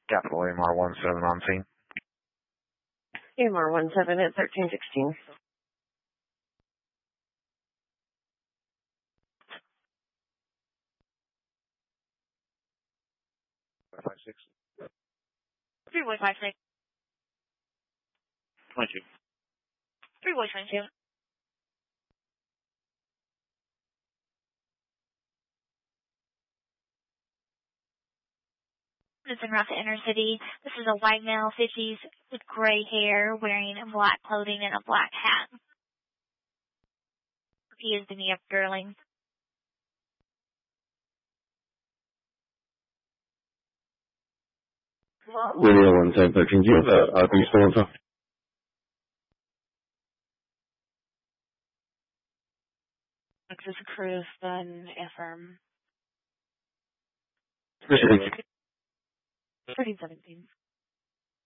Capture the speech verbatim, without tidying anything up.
Capital A M R one seven on scene. A M R one seven at thirteen sixteen. five six. three one five six. twenty-two. three one twenty-two. This is en route to inner city. This is a white male, fifties, with gray hair, wearing black clothing and a black hat. He is Denny F. Sterling. Radio one seven thirteen zero. Uh, can you still on top? Access Cruise, then affirm. Appreciate it. thirteen seventeen.